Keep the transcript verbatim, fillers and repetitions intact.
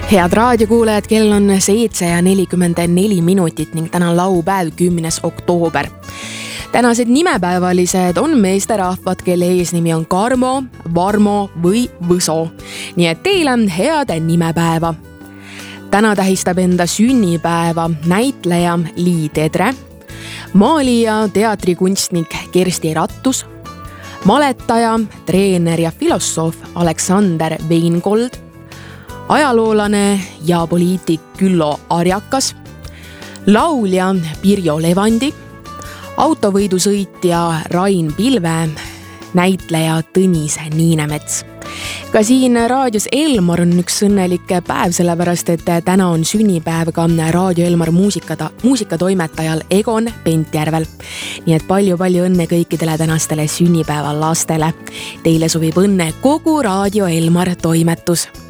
Head raadiokuulajad, kell on seitse ja nelikümmend neli minutit ning täna on laupäev, kümnes oktoober. Tänased nimepäevalised on meesterahvad, kelle eesnimi on Karmo, Varmo või Võso. Nii et teile head nimepäeva. Täna tähistab enda sünnipäeva näitleja Lii Tedre, maalija, teatrikunstnik Kersti Rattus, maletaja, treener ja filosoof Aleksander Veingold, ajaloolane ja poliitik Küllo Arjakas, laulja Pirjo Levandi, autovõidusõitja Rain Pilve, näitleja Tõnis Niinemets. Ka siin raadios Elmar on üks õnnelik päev, sellepärast et täna on sünnipäev ka Raadio Elmar muusikata, muusikatoimetajal Egon Pentjärvel. Nii et palju-palju õnne kõikidele tänastele sünnipäeva lastele. Teile sobib õnne kogu Raadio Elmar toimetus.